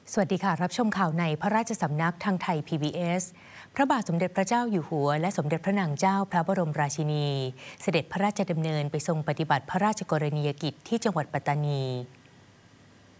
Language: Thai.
สวัสดีค่ะรับชมข่าวในพระราชสำนักทางไทย PBS พระบาทสมเด็จพระเจ้าอยู่หัวและสมเด็จพระนางเจ้าพระบรมราชินีเสด็จพระราชดำเนินไปทรงปฏิบัติพระราชกรณียกิจที่จังหวัดปัตตานี